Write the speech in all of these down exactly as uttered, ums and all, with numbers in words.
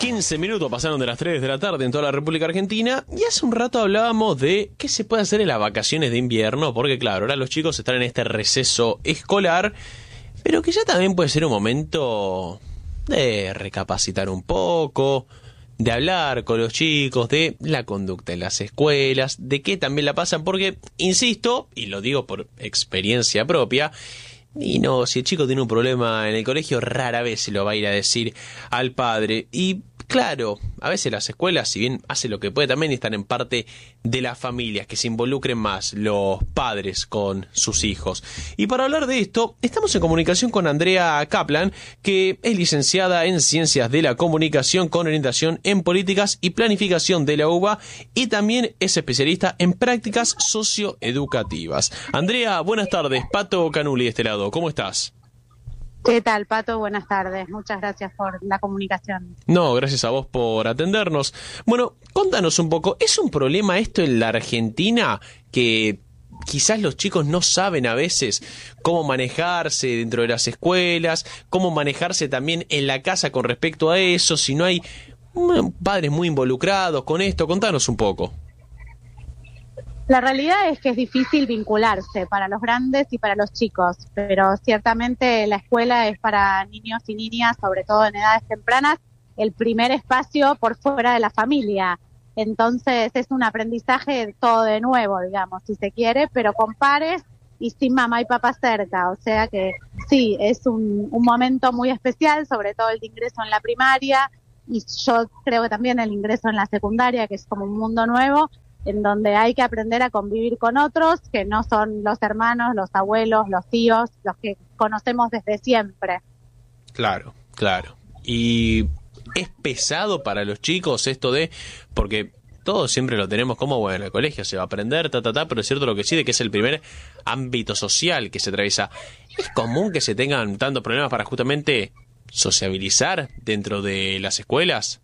quince minutos pasaron de las tres de la tarde en toda la República Argentina y hace un rato hablábamos de qué se puede hacer en las vacaciones de invierno, porque claro, ahora los chicos están en este receso escolar, pero que ya también puede ser un momento de recapacitar un poco, de hablar con los chicos, de la conducta en las escuelas, de qué también la pasan, porque, insisto, y lo digo por experiencia propia, y no, si el chico tiene un problema en el colegio, rara vez se lo va a ir a decir al padre. Y claro, a veces las escuelas, si bien hacen lo que puede, también están en parte de las familias, que se involucren más los padres con sus hijos. Y para hablar de esto, estamos en comunicación con Andrea Kaplan, que es licenciada en Ciencias de la Comunicación con orientación en Políticas y Planificación de la U B A y también es especialista en prácticas socioeducativas. Andrea, buenas tardes. Pato Canuli de este lado, ¿cómo estás? ¿Qué tal, Pato? Buenas tardes. Muchas gracias por la comunicación. No, gracias a vos por atendernos. Bueno, contanos un poco, ¿es un problema esto en la Argentina que quizás los chicos no saben a veces cómo manejarse dentro de las escuelas, cómo manejarse también en la casa con respecto a eso, si no hay padres muy involucrados con esto? Contanos un poco. La realidad es que es difícil vincularse para los grandes y para los chicos, pero ciertamente la escuela es para niños y niñas, sobre todo en edades tempranas, el primer espacio por fuera de la familia. Entonces es un aprendizaje todo de nuevo, digamos, si se quiere, pero con pares y sin mamá y papá cerca. O sea que sí, es un, un momento muy especial, sobre todo el de ingreso en la primaria, y yo creo que también el ingreso en la secundaria, que es como un mundo nuevo, en donde hay que aprender a convivir con otros que no son los hermanos, los abuelos, los tíos, los que conocemos desde siempre. Claro, claro. Y es pesado para los chicos esto de, porque todos siempre lo tenemos como, bueno, el colegio se va a aprender, ta, ta, ta, pero es cierto lo que sí, de que es el primer ámbito social que se atraviesa. ¿Es común que se tengan tantos problemas para justamente sociabilizar dentro de las escuelas?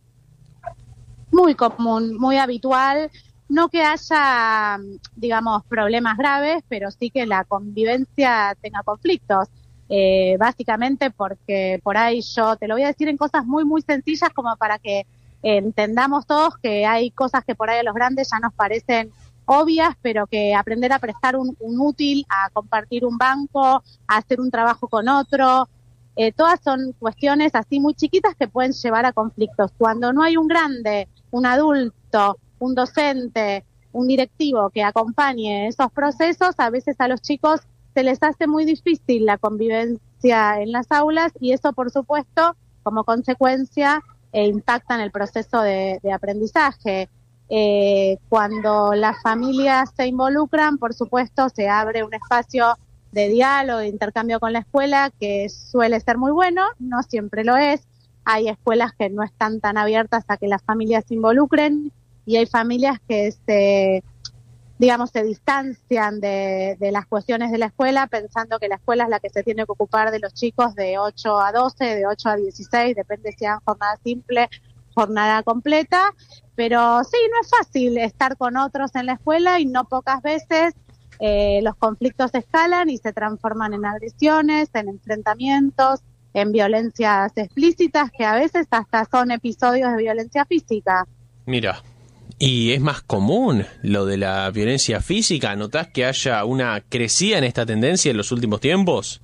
Muy común, muy habitual. No que haya, digamos, problemas graves, pero sí que la convivencia tenga conflictos. Eh, básicamente porque por ahí yo te lo voy a decir en cosas muy, muy sencillas como para que entendamos todos que hay cosas que por ahí a los grandes ya nos parecen obvias, pero que aprender a prestar un, un útil, a compartir un banco, a hacer un trabajo con otro, eh, todas son cuestiones así muy chiquitas que pueden llevar a conflictos. Cuando no hay un grande, un adulto, un docente, un directivo que acompañe esos procesos, a veces a los chicos se les hace muy difícil la convivencia en las aulas y eso, por supuesto, como consecuencia, eh, impacta en el proceso de, de aprendizaje. Eh, cuando las familias se involucran, por supuesto, se abre un espacio de diálogo, de intercambio con la escuela, que suele ser muy bueno, no siempre lo es. Hay escuelas que no están tan abiertas a que las familias se involucren, y hay familias que se, digamos, se distancian de, de las cuestiones de la escuela, pensando que la escuela es la que se tiene que ocupar de los chicos de ocho a doce, de ocho a dieciséis, depende si sean jornada simple, jornada completa, pero sí, no es fácil estar con otros en la escuela y no pocas veces eh, los conflictos escalan y se transforman en agresiones, en enfrentamientos, en violencias explícitas, que a veces hasta son episodios de violencia física. Mira. ¿Y es más común lo de la violencia física? ¿Notás que haya una crecida en esta tendencia en los últimos tiempos?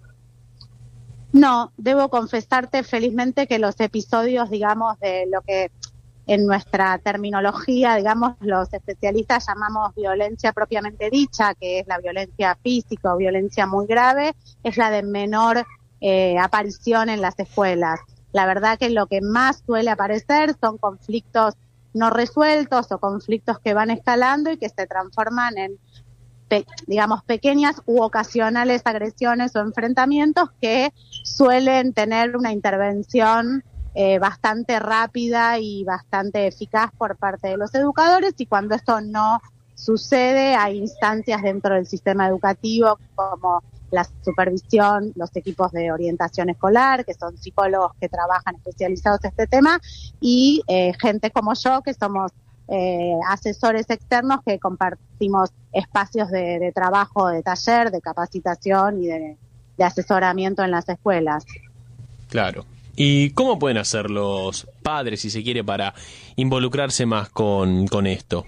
No, debo confesarte felizmente que los episodios, digamos, de lo que en nuestra terminología, digamos, los especialistas llamamos violencia propiamente dicha, que es la violencia física o violencia muy grave, es la de menor eh, aparición en las escuelas. La verdad que lo que más suele aparecer son conflictos no resueltos o conflictos que van escalando y que se transforman en, pe- digamos, pequeñas u ocasionales agresiones o enfrentamientos que suelen tener una intervención eh, bastante rápida y bastante eficaz por parte de los educadores, y cuando esto no sucede hay instancias dentro del sistema educativo como la supervisión, los equipos de orientación escolar, que son psicólogos que trabajan especializados en este tema, y eh, gente como yo, que somos eh, asesores externos que compartimos espacios de, de trabajo, de taller, de capacitación y de, de asesoramiento en las escuelas. Claro. ¿Y cómo pueden hacer los padres, si se quiere, para involucrarse más con, con esto?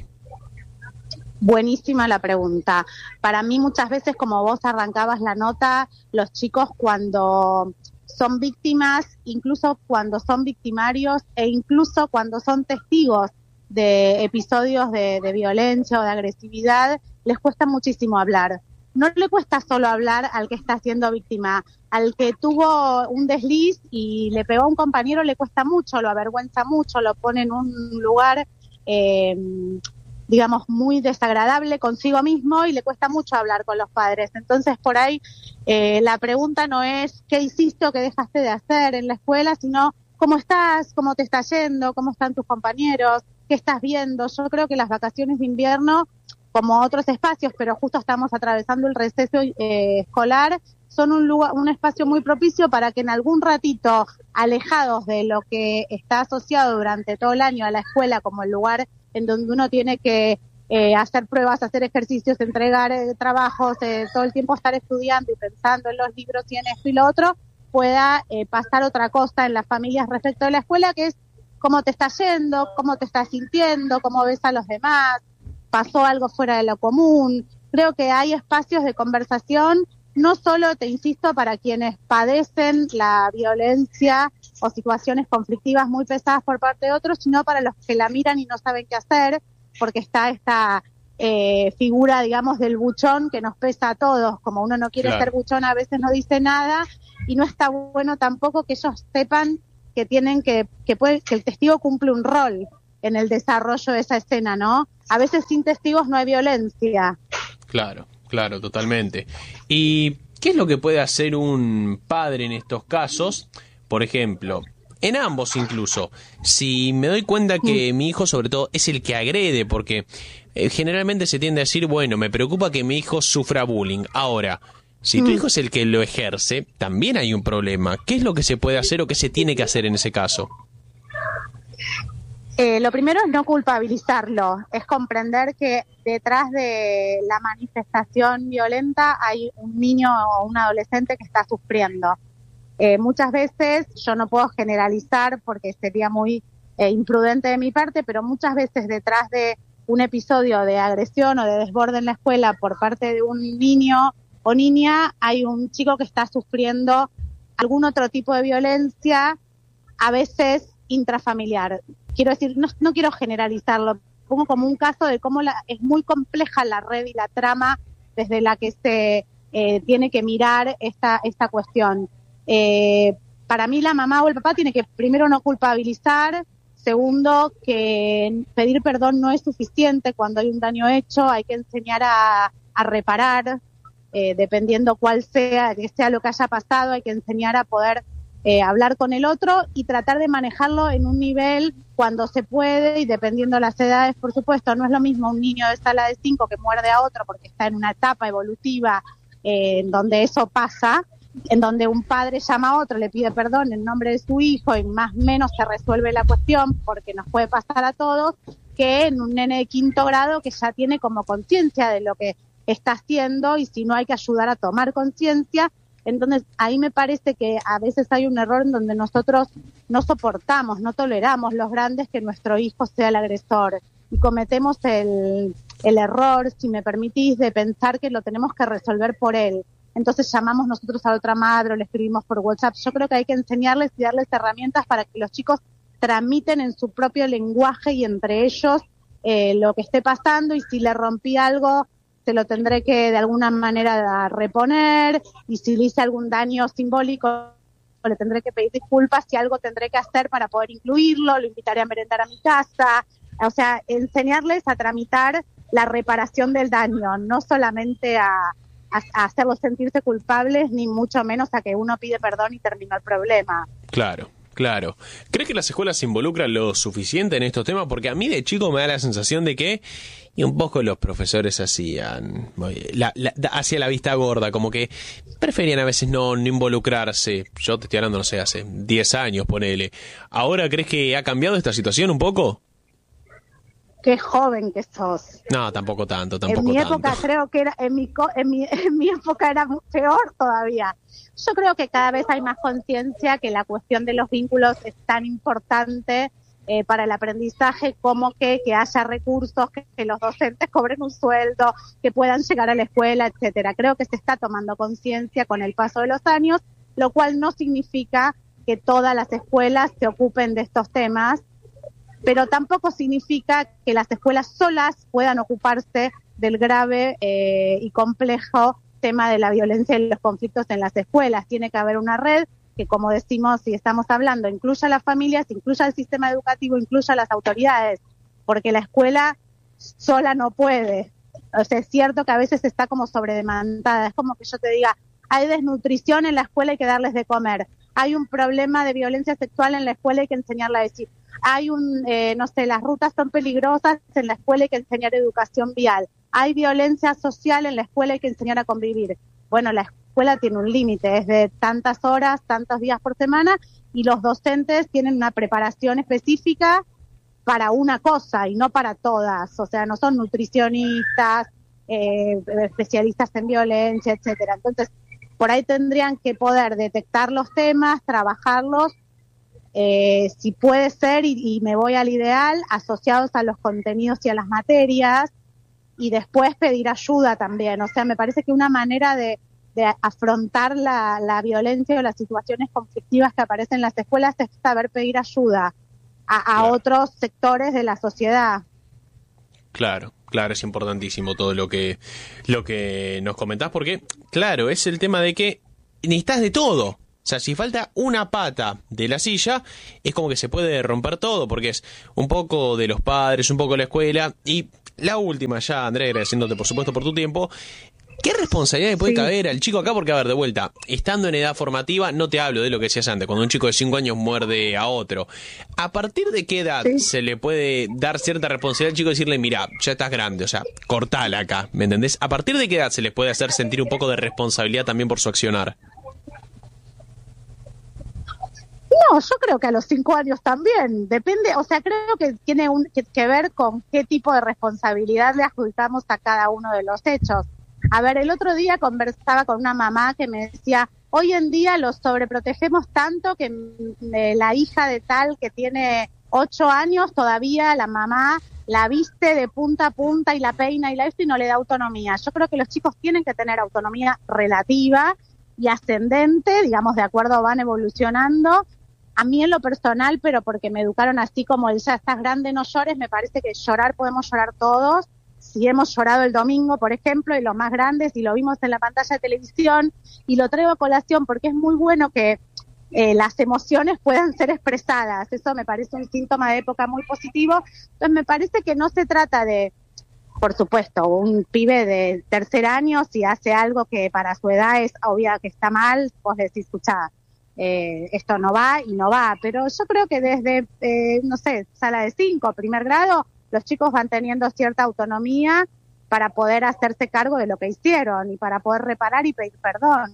Buenísima la pregunta. Para mí muchas veces, como vos arrancabas la nota, los chicos cuando son víctimas, incluso cuando son victimarios e incluso cuando son testigos de episodios de, de violencia o de agresividad, les cuesta muchísimo hablar. No le cuesta solo hablar al que está siendo víctima, al que tuvo un desliz y le pegó a un compañero le cuesta mucho, lo avergüenza mucho, lo pone en un lugar, eh, digamos, muy desagradable consigo mismo y le cuesta mucho hablar con los padres. Entonces, por ahí, eh, la pregunta no es qué hiciste o qué dejaste de hacer en la escuela, sino cómo estás, cómo te está yendo, cómo están tus compañeros, qué estás viendo. Yo creo que las vacaciones de invierno, como otros espacios, pero justo estamos atravesando el receso eh, escolar, son un lugar, un espacio muy propicio para que en algún ratito, alejados de lo que está asociado durante todo el año a la escuela como el lugar en donde uno tiene que eh, hacer pruebas, hacer ejercicios, entregar eh, trabajos, eh, todo el tiempo estar estudiando y pensando en los libros y en esto y lo otro, pueda eh, pasar otra cosa en las familias respecto de la escuela, que es cómo te está yendo, cómo te estás sintiendo, cómo ves a los demás, pasó algo fuera de lo común. Creo que hay espacios de conversación, no solo, te insisto, para quienes padecen la violencia o situaciones conflictivas muy pesadas por parte de otros, sino para los que la miran y no saben qué hacer, porque está esta eh, figura, digamos, del buchón que nos pesa a todos. Como uno no quiere claro. ser buchón, a veces no dice nada, y no está bueno tampoco que ellos sepan que tienen que, que, puede, que el testigo cumple un rol en el desarrollo de esa escena, ¿no? A veces sin testigos no hay violencia. Claro, claro, totalmente. ¿Y qué es lo que puede hacer un padre en estos casos? Por ejemplo, en ambos incluso, si me doy cuenta que mi hijo sobre todo es el que agrede, porque eh, generalmente se tiende a decir, bueno, me preocupa que mi hijo sufra bullying. Ahora, si tu hijo es el que lo ejerce, también hay un problema. ¿Qué es lo que se puede hacer o qué se tiene que hacer en ese caso? Eh, lo primero es no culpabilizarlo, es comprender que detrás de la manifestación violenta hay un niño o un adolescente que está sufriendo. Eh, muchas veces, yo no puedo generalizar porque sería muy eh, imprudente de mi parte, pero muchas veces detrás de un episodio de agresión o de desborde en la escuela por parte de un niño o niña, hay un chico que está sufriendo algún otro tipo de violencia, a veces intrafamiliar. Quiero decir, no, no quiero generalizarlo, pongo como un caso de cómo la, es muy compleja la red y la trama desde la que se eh, tiene que mirar esta, esta cuestión. Eh, para mí la mamá o el papá tiene que primero no culpabilizar, segundo que pedir perdón no es suficiente cuando hay un daño hecho, hay que enseñar a, a reparar, eh, dependiendo cuál sea, que sea lo que haya pasado, hay que enseñar a poder Eh, hablar con el otro y tratar de manejarlo en un nivel cuando se puede y dependiendo de las edades, por supuesto. No es lo mismo un niño de sala de cinco que muerde a otro porque está en una etapa evolutiva eh, en donde eso pasa, en donde un padre llama a otro, le pide perdón en nombre de su hijo y más o menos se resuelve la cuestión porque nos puede pasar a todos, que en un nene de quinto grado que ya tiene como conciencia de lo que está haciendo y si no hay que ayudar a tomar conciencia. Entonces, ahí me parece que a veces hay un error en donde nosotros no soportamos, no toleramos los grandes que nuestro hijo sea el agresor y cometemos el, el error, si me permitís, de pensar que lo tenemos que resolver por él. Entonces llamamos nosotros a otra madre o le escribimos por WhatsApp. Yo creo que hay que enseñarles y darles herramientas para que los chicos tramiten en su propio lenguaje y entre ellos eh, lo que esté pasando y si le rompí algo, se lo tendré que de alguna manera reponer y si le hice algún daño simbólico le tendré que pedir disculpas, si algo tendré que hacer para poder incluirlo, lo invitaré a merendar a mi casa, o sea, enseñarles a tramitar la reparación del daño, no solamente a, a, a hacerlos sentirse culpables, ni mucho menos a que uno pide perdón y terminó el problema. Claro. Claro. ¿Crees que las escuelas se involucran lo suficiente en estos temas? Porque a mí de chico me da la sensación de que, y un poco los profesores hacían, la, la, hacía la vista gorda, como que preferían a veces no, no involucrarse. Yo te estoy hablando, no sé, hace diez años, ponele. ¿Ahora crees que ha cambiado esta situación un poco? qué joven que sos. No, tampoco tanto, tampoco En mi tanto. época creo que era, en mi, co- en mi, en mi época era mu- peor todavía. Yo creo que cada vez hay más conciencia que la cuestión de los vínculos es tan importante eh, para el aprendizaje como que, que haya recursos, que, que los docentes cobren un sueldo, que puedan llegar a la escuela, etcétera. Creo que se está tomando conciencia con el paso de los años, lo cual no significa que todas las escuelas se ocupen de estos temas, pero tampoco significa que las escuelas solas puedan ocuparse del grave eh, y complejo tema de la violencia y los conflictos en las escuelas. Tiene que haber una red que, como decimos, si estamos hablando, incluya a las familias, incluya al sistema educativo, incluya a las autoridades, porque la escuela sola no puede. O sea, es cierto que a veces está como sobredemandada. Es como que yo te diga, hay desnutrición en la escuela, hay que darles de comer. Hay un problema de violencia sexual en la escuela, hay que enseñarla a decir. Hay un, eh, no sé, las rutas son peligrosas, en la escuela hay que enseñar educación vial. Hay violencia social en la escuela, hay que enseñar a convivir. Bueno, la escuela tiene un límite, es de tantas horas, tantos días por semana, y los docentes tienen una preparación específica para una cosa y no para todas. O sea, no son nutricionistas, eh, especialistas en violencia, etcétera. Entonces, por ahí tendrían que poder detectar los temas, trabajarlos, eh, si puede ser, y, y me voy al ideal, asociados a los contenidos y a las materias, y después pedir ayuda también. O sea, me parece que una manera de, de afrontar la, la violencia o las situaciones conflictivas que aparecen en las escuelas es saber pedir ayuda a, a Claro. otros sectores de la sociedad. Claro, claro, es importantísimo todo lo que lo que nos comentás, porque, claro, es el tema de que necesitas de todo. O sea, si falta una pata de la silla, es como que se puede romper todo, porque es un poco de los padres, un poco de la escuela. Y la última ya, Andrea, agradeciéndote por supuesto por tu tiempo, ¿qué responsabilidad le puede Sí. caber al chico acá? Porque, a ver, de vuelta, estando en edad formativa, no te hablo de lo que decías antes, cuando un chico de cinco años muerde a otro. ¿A partir de qué edad Sí. se le puede dar cierta responsabilidad al chico y decirle, mira, ya estás grande, o sea, cortala acá, ¿me entendés? ¿A partir de qué edad se les puede hacer sentir un poco de responsabilidad también por su accionar? No, yo creo que a los cinco años también. Depende, o sea, creo que tiene un, que, que ver con qué tipo de responsabilidad le adjudicamos a cada uno de los hechos. A ver, el otro día conversaba con una mamá que me decía, hoy en día los sobreprotegemos tanto que mm, eh, la hija de tal que tiene ocho años, todavía la mamá la viste de punta a punta y la peina y la esto y no le da autonomía. Yo creo que los chicos tienen que tener autonomía relativa y ascendente, digamos, de acuerdo, van evolucionando. A mí en lo personal, pero porque me educaron así como el ya estás grande, no llores, me parece que llorar podemos llorar todos. Si hemos llorado el domingo, por ejemplo, y los más grandes, y lo vimos en la pantalla de televisión, y lo traigo a colación porque es muy bueno que eh, las emociones puedan ser expresadas. Eso me parece un síntoma de época muy positivo. Entonces me parece que no se trata de, por supuesto, un pibe de tercer año, si hace algo que para su edad es obvio que está mal, vos decís, escuchá, eh, esto no va y no va. Pero yo creo que desde, eh, no sé, sala de cinco, primer grado, los chicos van teniendo cierta autonomía para poder hacerse cargo de lo que hicieron y para poder reparar y pedir perdón.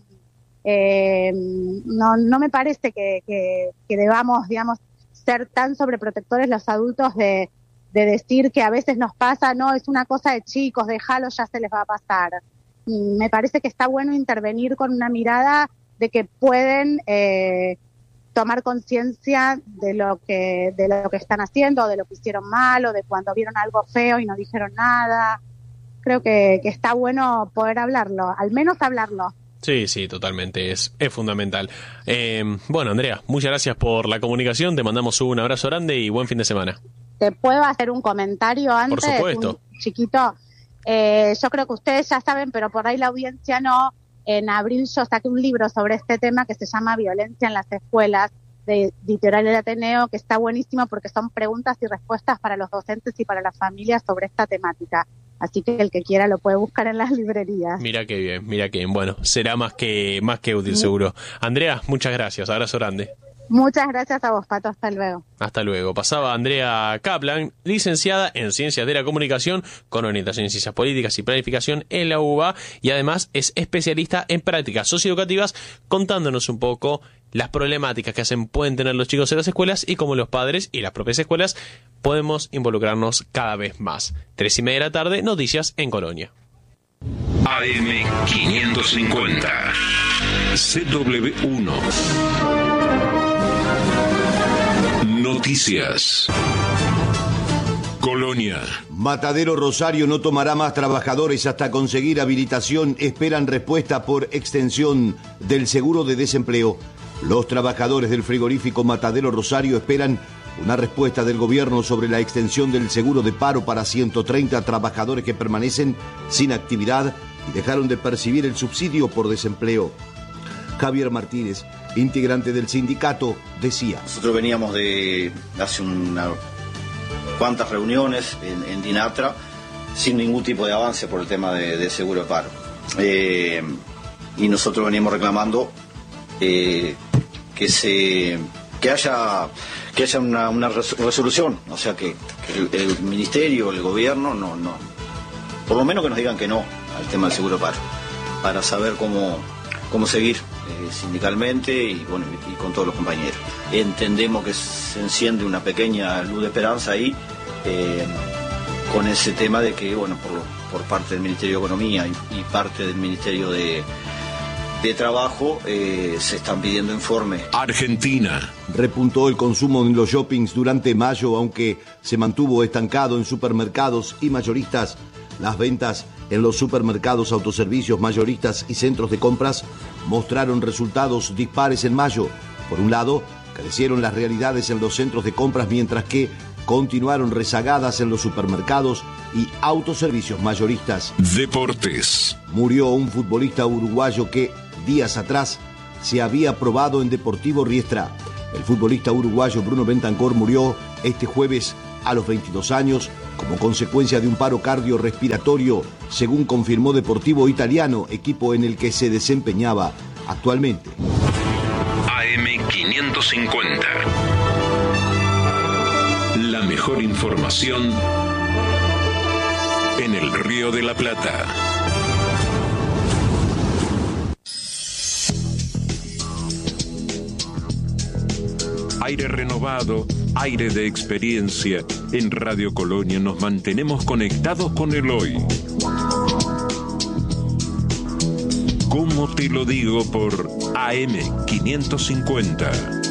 Eh, no, no me parece que, que, que debamos, digamos, ser tan sobreprotectores los adultos de, de decir que a veces nos pasa, no, es una cosa de chicos, déjalo, ya se les va a pasar. Y me parece que está bueno intervenir con una mirada de que pueden eh, tomar conciencia de lo que de lo que están haciendo, de lo que hicieron mal, o de cuando vieron algo feo y no dijeron nada. Creo que, que está bueno poder hablarlo, al menos hablarlo. Sí, sí, totalmente, es, es fundamental. Eh, bueno, Andrea, muchas gracias por la comunicación, te mandamos un abrazo grande y buen fin de semana. ¿Te puedo hacer un comentario antes? Por supuesto. Un chiquito. Eh, yo creo que ustedes ya saben, pero por ahí la audiencia no. En abril yo saqué un libro sobre este tema que se llama Violencia en las Escuelas, de Editorial del Ateneo, que está buenísimo porque son preguntas y respuestas para los docentes y para las familias sobre esta temática. Así que el que quiera lo puede buscar en las librerías. Mira qué bien, mira qué bien. Bueno, será más que más que útil, seguro. Andrea, muchas gracias. Abrazo grande. Muchas gracias a vos, Pato. Hasta luego. Hasta luego. Pasaba Andrea Kaplan, licenciada en Ciencias de la Comunicación, con orientación en Ciencias Políticas y Planificación en la U B A, y además es especialista en prácticas socioeducativas, contándonos un poco las problemáticas que hacen pueden tener los chicos en las escuelas y cómo los padres y las propias escuelas podemos involucrarnos cada vez más. Tres y media de la tarde, noticias en Colonia. A M quinientos cincuenta, C W uno. Noticias. Colonia. Matadero Rosario no tomará más trabajadores hasta conseguir habilitación. Esperan respuesta por extensión del seguro de desempleo. Los trabajadores del frigorífico Matadero Rosario esperan una respuesta del gobierno sobre la extensión del seguro de paro para ciento treinta trabajadores que permanecen sin actividad y dejaron de percibir el subsidio por desempleo. Javier Martínez, integrante del sindicato, decía: Nosotros veníamos de hace una cuantas reuniones en, en DINATRA sin ningún tipo de avance por el tema de, de seguro de paro. Eh, y nosotros veníamos reclamando eh, que se que haya que haya una, una resolución, o sea que, que el, el ministerio, el gobierno, no, no, por lo menos que nos digan que no al tema del seguro de paro, para saber cómo, cómo seguir eh, sindicalmente y, bueno, y con todos los compañeros. Entendemos que se enciende una pequeña luz de esperanza ahí eh, con ese tema de que, bueno, por, por parte del Ministerio de Economía y, y parte del Ministerio de de Trabajo eh, se están pidiendo informes. Argentina. Repuntó el consumo en los shoppings durante mayo, aunque se mantuvo estancado en supermercados y mayoristas. Las ventas en los supermercados, autoservicios, mayoristas y centros de compras mostraron resultados dispares en mayo. Por un lado, crecieron las realidades en los centros de compras, mientras que continuaron rezagadas en los supermercados y autoservicios mayoristas. Deportes. Murió un futbolista uruguayo que días atrás se había probado en Deportivo Riestra. El futbolista uruguayo Bruno Bentancor murió este jueves a los veintidós años como consecuencia de un paro cardiorrespiratorio, según confirmó Deportivo Italiano, equipo en el que se desempeñaba actualmente. A M quinientos cincuenta. La mejor información en el Río de la Plata. Aire renovado, aire de experiencia. En Radio Colonia nos mantenemos conectados con el hoy. ¿Cómo te lo digo por A M quinientos cincuenta?